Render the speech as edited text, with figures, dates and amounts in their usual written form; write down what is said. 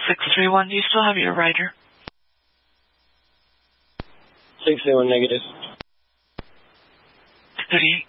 631, do you still have your writer? 631 negative. 38.